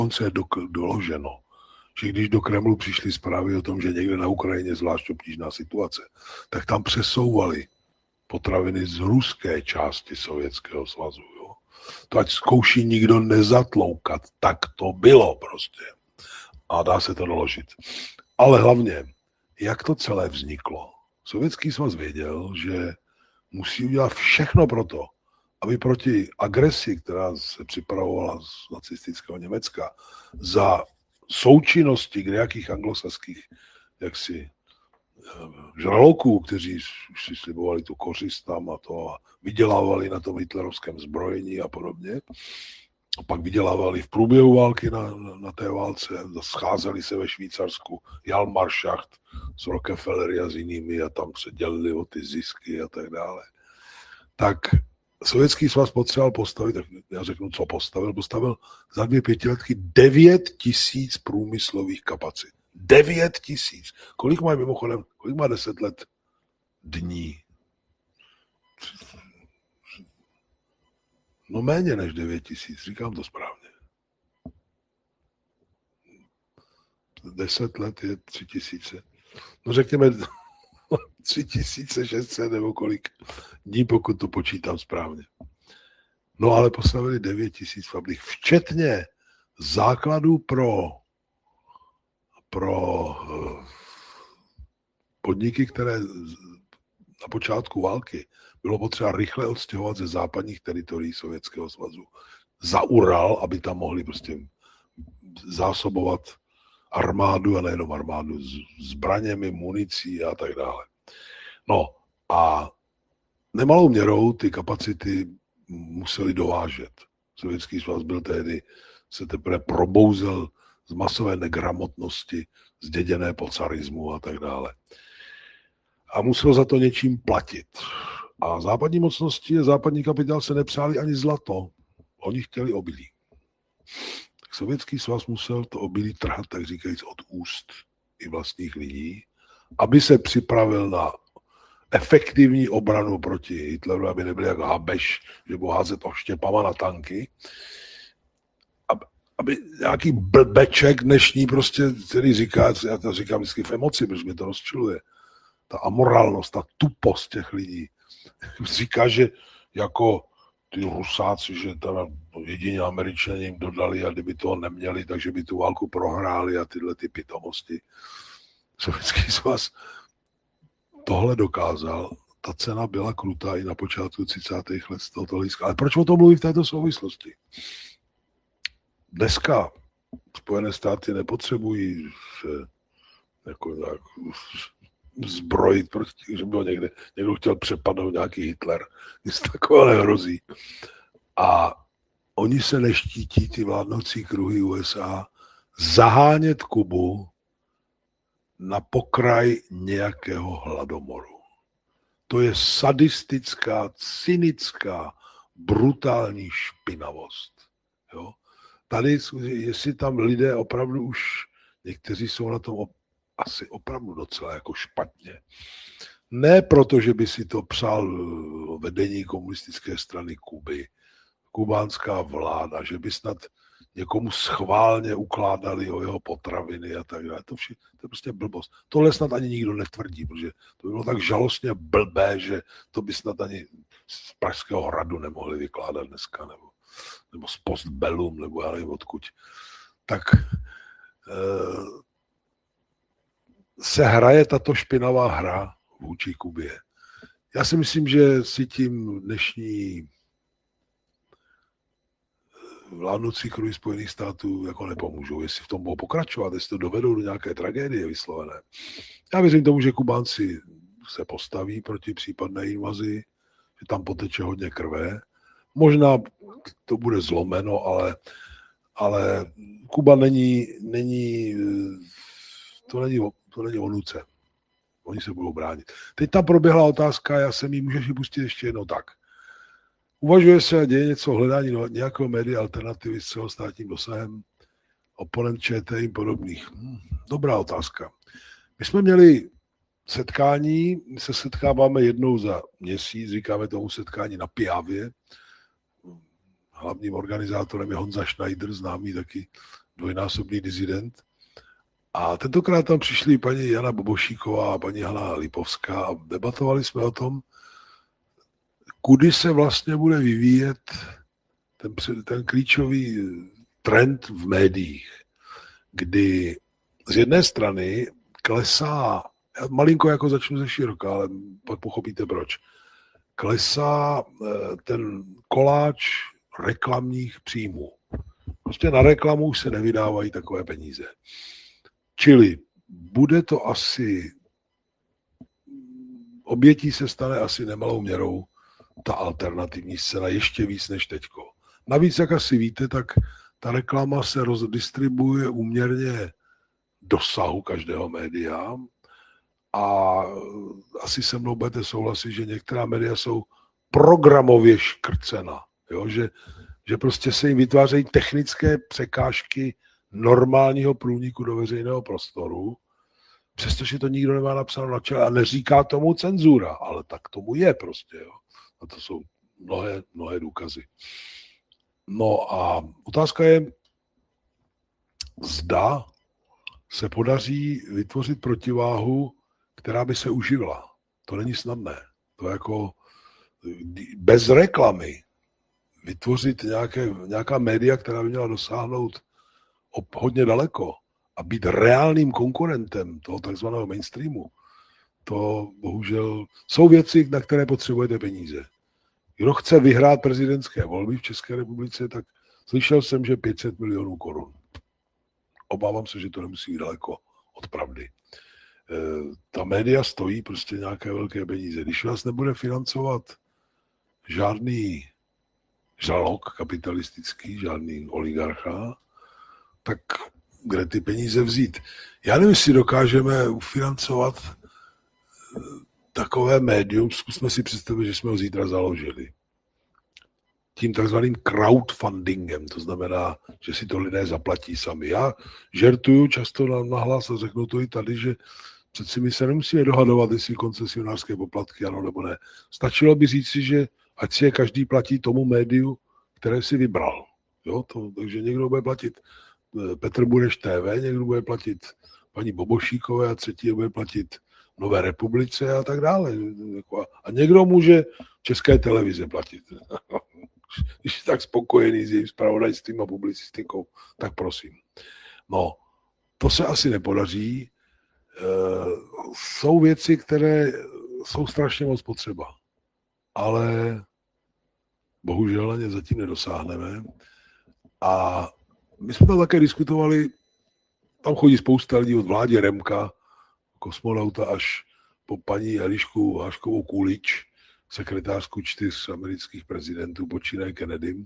dokonce je doloženo, že když do Kremlu přišly zprávy o tom, že někde na Ukrajině zvlášť obtížná situace, tak tam přesouvali potraviny z ruské části Sovětského svazu. Jo. To ať zkouší nikdo nezatloukat, tak to bylo prostě. A dá se to doložit. Ale hlavně, jak to celé vzniklo? Sovětský svaz věděl, že musí udělat všechno pro to, aby proti agresi, která se připravovala z nacistického Německa, za součinnosti nějakých anglosaských jaksi žraloků, kteří už si slibovali tu kořist tam a to a vydělávali na tom hitlerovském zbrojení a podobně. A pak vydělávali v průběhu války na té válce, scházeli se ve Švýcarsku, Jalmarschaft s Rockefellery a s jinými a tam se dělili o ty zisky a tak dále. Tak Sovětský svaz potřeboval postavit, tak já řeknu, co postavil. Postavil za 2 pětiletky 9 000 průmyslových kapacit. 9 000. Kolik má mimochodem, kolik má 10 let dní? No méně než 9 000, říkám to správně. 10 let je 3 000. No řekněme 3600 nebo kolik dní, pokud to počítám správně. No ale postavili 9 000 fabrik, včetně základů pro podniky, které na počátku války bylo potřeba rychle odstěhovat ze západních teritorií Sovětského svazu za Ural, aby tam mohli prostě zásobovat armádu a nejenom armádu zbraněmi, municí a tak dále. No a nemalou měrou ty kapacity museli dovážet. Sovětský svaz byl tehdy, se teprve probouzel z masové negramotnosti, zděděné po carismu a tak dále. A musel za to něčím platit. A západní mocnosti a západní kapitál se nepřáli ani zlato. Oni chtěli obilí. Tak Sovětský svaz musel to obilí trhat, tak říkajíc, od úst i vlastních lidí, aby se připravil na efektivní obranu proti Hitleru, aby nebyl jako Habeš, že budou házet oštěpama na tanky. Aby nějaký blbeček dnešní prostě, který říká, já to říkám vždycky v emoci, protože mě to rozčiluje, ta amorálnost, ta tupost těch lidí. Říká, že jako ty Rusáci, že teda jedině Američané jim dodali a kdyby toho neměli, takže by tu válku prohráli a tyhle ty pitomosti. Sovětský svaz tohle dokázal, ta cena byla krutá i na počátku 30. let z tohoto hlediska. Ale proč o tom mluví v této souvislosti? Dneska Spojené státy nepotřebují se jako tak zbrojit, prostě, že bylo někdo chtěl přepadnout nějaký Hitler, nic takového nehrozí. A oni se neštítí, ty vládnoucí kruhy USA, zahánět Kubu na pokraj nějakého hladomoru. To je sadistická, cynická, brutální špinavost. Jo? Tady, jestli tam lidé opravdu už, někteří jsou na tom asi opravdu docela jako špatně. Ne proto, že by si to přál vedení komunistické strany Kuby, kubánská vláda, že by snad někomu schválně ukládali o jeho potraviny a tak dále. To je prostě blbost. Tohle snad ani nikdo netvrdí, protože to by bylo tak žalostně blbé, že to by snad ani z Pražského hradu nemohli vykládat dneska, nebo z Postbellum, nebo já nevím odkud. Tak se hraje tato špinavá hra vůči Kubě. Já si myslím, že si tím dnešní vládnoucí kruhy Spojených států jako nepomůžou, jestli v tom budou pokračovat, jestli to dovedou do nějaké tragédie vyslovené. Já věřím tomu, že Kubánci se postaví proti případné invazi, že tam poteče hodně krve. Možná to bude zlomeno, ale Kuba to není o nuce. Oni se budou bránit. Teď tam proběhla otázka, já jsem ji můžeš ji pustit ještě jednou tak. Uvažuje se a děje něco o hledání nějakého média alternativy s celostátním dosahem, oponent ČT podobných. Dobrá otázka. My jsme měli setkání, my se setkáváme jednou za měsíc, říkáme tomu setkání na Piavě. Hlavním organizátorem je Honza Schneider, známý taky dvojnásobný dizident. A tentokrát tam přišli paní Jana Bobošíková a paní Hana Lipovská a debatovali jsme o tom, kudy se vlastně bude vyvíjet ten klíčový trend v médiích, kdy z jedné strany klesá, malinko jako začnu ze široka, ale pak pochopíte proč, klesá ten koláč reklamních příjmů. Prostě na reklamu už se nevydávají takové peníze. Čili bude to asi, obětí se stane asi nemalou měrou ta alternativní scéna ještě víc než teďko. Navíc, jak asi víte, tak ta reklama se rozdistribuje úměrně dosahu každého média a asi se mnou budete souhlasit, že některá média jsou programově škrcena, jo? Že prostě se jim vytvářejí technické překážky normálního průniku do veřejného prostoru, přestože to nikdo nemá napsáno na čele a neříká tomu cenzura, ale tak tomu je prostě. Jo? A to jsou mnohé důkazy. No a otázka je, zda se podaří vytvořit protiváhu, která by se uživila. To není snadné. To jako bez reklamy vytvořit nějaká média, která by měla dosáhnout hodně daleko a být reálným konkurentem toho takzvaného mainstreamu, to bohužel jsou věci, na které potřebujete peníze. Kdo chce vyhrát prezidentské volby v České republice, tak slyšel jsem, že 500 milionů korun. Obávám se, že to nemusí být daleko od pravdy. Ta média stojí prostě nějaké velké peníze. Když vás nebude financovat žádný žralok kapitalistický, žádný oligarcha, tak kde ty peníze vzít? Já nevím, jestli dokážeme ufinancovat takové médium, zkusme si představit, že jsme ho zítra založili. Tím takzvaným crowdfundingem, to znamená, že si to lidé zaplatí sami. Já žertuju často nahlas a řeknu to i tady, že přeci my se nemusíme dohadovat, jestli koncesionářské poplatky ano nebo ne. Stačilo by říct si, že ať si je každý platí tomu médiu, které si vybral. Jo, takže někdo bude platit Petr Bureš TV, někdo bude platit paní Bobošíkové a třetí bude platit Nové republice a tak dále. A někdo může České televize platit. Když je tak spokojený s jejím zpravodajstvím a publicistikou, tak prosím. No, to se asi nepodaří. Jsou věci, které jsou strašně moc potřeba. Ale bohužel na ně zatím nedosáhneme. A my jsme tam také diskutovali, tam chodí spousta lidí od Vládě Remka, kosmonauta, až po paní Elišku Haškovou Kulič, sekretářku 4 amerických prezidentů, počínaje Kennedym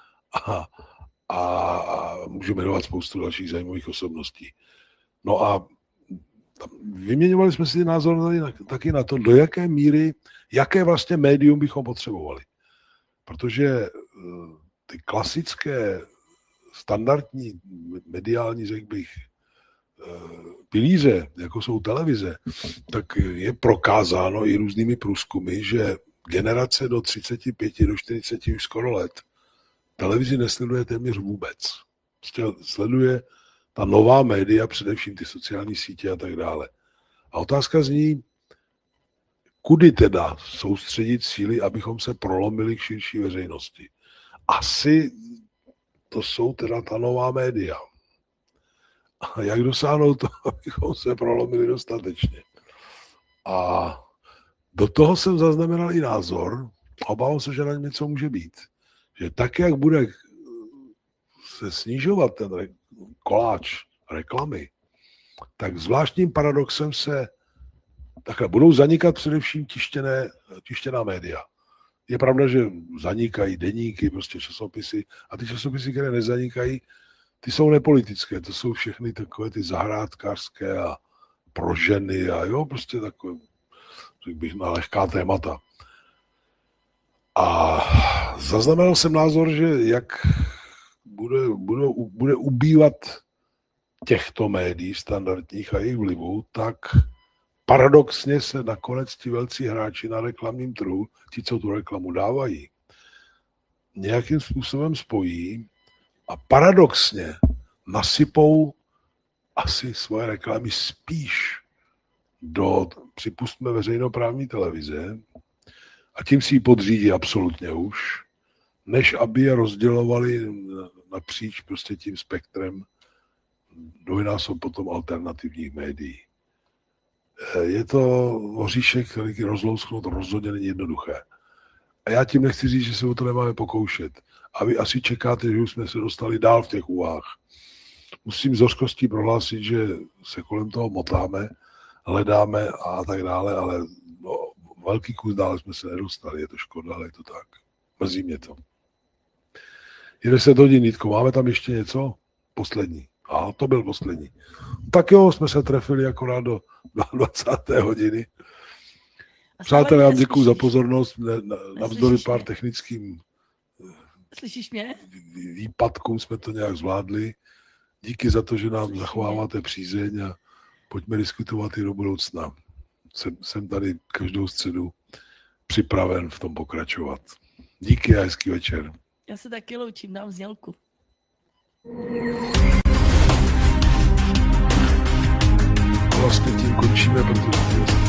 a můžu jmenovat spoustu dalších zajímavých osobností. No a vyměňovali jsme si názor taky na to, do jaké míry, jaké vlastně médium bychom potřebovali. Protože ty klasické, standardní, mediální, řekl bych, pilíře, jako jsou televize, tak je prokázáno i různými průzkumy, že generace do 35, do 40 už skoro let televizi nesleduje téměř vůbec. Prostě sleduje ta nová média, především ty sociální sítě a tak dále. A otázka zní, kudy teda soustředit síly, abychom se prolomili k širší veřejnosti. Asi to jsou teda ta nová média. A jak dosáhnout to, abychom se prolomili dostatečně. A do toho jsem zaznamenal i názor, obávám se, že na něco může být. Že tak, jak bude se snižovat ten koláč reklamy, tak zvláštním paradoxem se takhle budou zanikat především tištěná média. Je pravda, že zanikají deníky, prostě časopisy, a ty časopisy, které nezanikají, ty jsou nepolitické, to jsou všechny takové ty zahrádkářské a pro ženy a jo, prostě takové, řekl bych, na lehká témata. A zaznamenal jsem názor, že jak bude ubývat těchto médií standardních a jejich vlivu, tak paradoxně se nakonec ti velcí hráči na reklamním trhu, ti, co tu reklamu dávají, nějakým způsobem spojí a paradoxně nasypou asi svoje reklamy spíš do, připustme, veřejnoprávní televize a tím si ji podřídí absolutně už, než aby je rozdělovali napříč prostě tím spektrem dvojnásob potom alternativních médií. Je to oříšek, který rozlousknout rozhodně není jednoduché. A já tím nechci říct, že se o to nemáme pokoušet. A vy asi čekáte, že už jsme se dostali dál v těch úvahách. Musím s hořkostí prohlásit, že se kolem toho motáme, hledáme a tak dále, ale velký kus dále jsme se nedostali. Je to škoda, ale je to tak. Mrzí mě to. Je 10 hodin, Jitko, máme tam ještě něco? Poslední. A to byl poslední. Tak jo, jsme se trefili akorát do 20. hodiny. Přátelé, já vám děkuju za pozornost. Navzdory pár technickým Slyšíš mě? výpadkům jsme to nějak zvládli. Díky za to, že nám zachováváte přízeň a pojďme diskutovat i do budoucna. Jsem tady každou středu připraven v tom pokračovat. Díky a hezký večer. Já se taky loučím, dám znělku. Vlastně tím končíme, protože